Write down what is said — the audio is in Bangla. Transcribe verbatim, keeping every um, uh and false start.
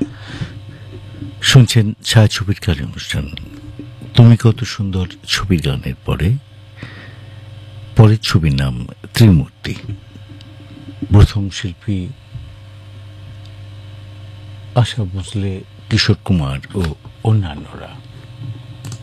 শুনছেন ছায়াছবির গান অনুষ্ঠান। তুমি কত সুন্দর ছবির গানের পরে পরের ছবির নাম ত্রিমূর্তি। প্রথম শিল্পী আশা ভোসলে, কিশোর কুমার ও অন্যান্যরা।